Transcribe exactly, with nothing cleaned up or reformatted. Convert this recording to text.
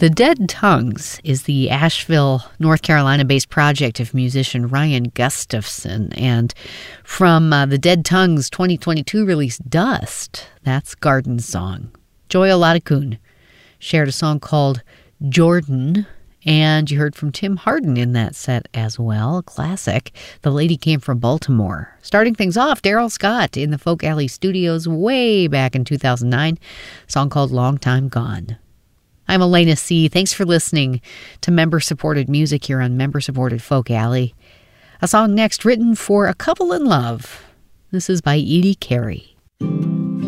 The Dead Tongues is the Asheville, North Carolina-based project of musician Ryan Gustafson. And from uh, the Dead Tongues twenty twenty-two release Dust, that's Garden Song. Joy Oladokun shared a song called Jordan, and you heard from Tim Hardin in that set as well, a classic. The Lady Came from Baltimore. Starting things off, Daryl Scott in the Folk Alley Studios way back in two thousand nine, a song called Long Time Gone. I'm Elena C. Thanks for listening to member-supported music here on member-supported Folk Alley. A song next written for a couple in love. This is by Edie Carey.